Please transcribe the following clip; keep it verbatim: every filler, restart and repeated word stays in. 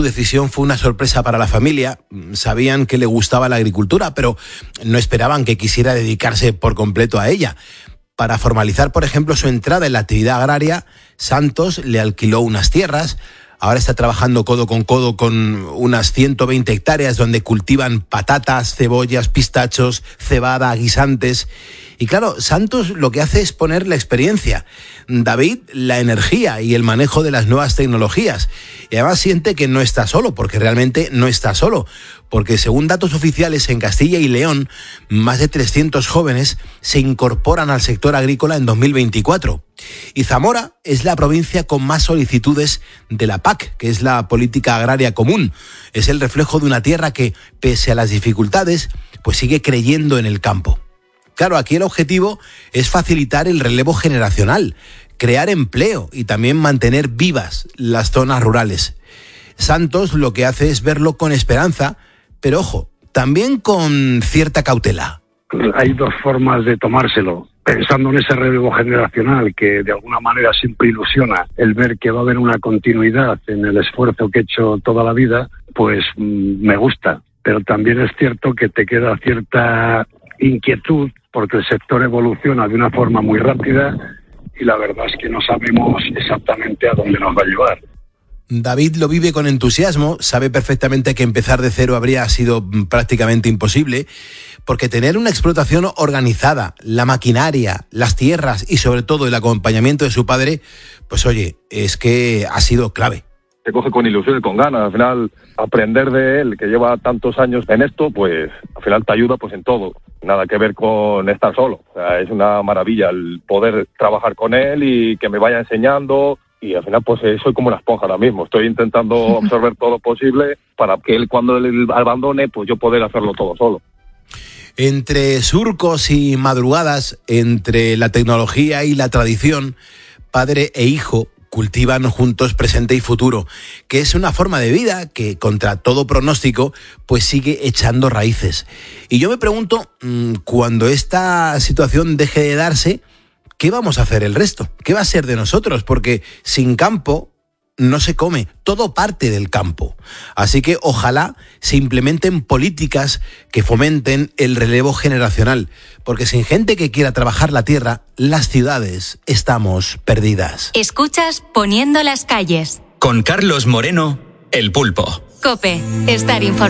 decisión fue una sorpresa para la familia. Sabían que le gustaba la agricultura, pero no esperaban que quisiera dedicarse por completo a ella. Para formalizar, por ejemplo, su entrada en la actividad agraria, Santos le alquiló unas tierras. Ahora está trabajando codo con codo con unas ciento veinte hectáreas donde cultivan patatas, cebollas, pistachos, cebada, guisantes. Y claro, Santos lo que hace es poner la experiencia, David la energía y el manejo de las nuevas tecnologías. Y además siente que no está solo, porque realmente no está solo. Porque según datos oficiales en Castilla y León, más de trescientos jóvenes se incorporan al sector agrícola en dos mil veinticuatro. Y Zamora es la provincia con más solicitudes de la P A C, que es la Política Agraria Común. Es el reflejo de una tierra que, pese a las dificultades, pues sigue creyendo en el campo. Claro, aquí el objetivo es facilitar el relevo generacional, crear empleo y también mantener vivas las zonas rurales. Santos lo que hace es verlo con esperanza, pero ojo, también con cierta cautela. Hay dos formas de tomárselo. Pensando en ese relevo generacional que de alguna manera siempre ilusiona, el ver que va a haber una continuidad en el esfuerzo que he hecho toda la vida, pues mmm, me gusta. Pero también es cierto que te queda cierta inquietud porque el sector evoluciona de una forma muy rápida y la verdad es que no sabemos exactamente a dónde nos va a llevar. David lo vive con entusiasmo, sabe perfectamente que empezar de cero habría sido prácticamente imposible, porque tener una explotación organizada, la maquinaria, las tierras y sobre todo el acompañamiento de su padre, pues oye, es que ha sido clave. Se coge con ilusión y con ganas, al final aprender de él, que lleva tantos años en esto, pues al final te ayuda pues en todo, nada que ver con estar solo. O sea, es una maravilla el poder trabajar con él y que me vaya enseñando. Y al final pues soy como una esponja ahora mismo, estoy intentando absorber todo lo posible para que él cuando él abandone pues yo poder hacerlo todo solo. Entre surcos y madrugadas, entre la tecnología y la tradición, padre e hijo cultivan juntos presente y futuro, que es una forma de vida que contra todo pronóstico pues sigue echando raíces. Y yo me pregunto, cuando esta situación deje de darse, ¿qué vamos a hacer el resto? ¿Qué va a ser de nosotros? Porque sin campo no se come, todo parte del campo. Así que ojalá se implementen políticas que fomenten el relevo generacional, porque sin gente que quiera trabajar la tierra, las ciudades estamos perdidas. Escuchas Poniendo las calles. Con Carlos Moreno, El Pulpo. COPE, estar informado.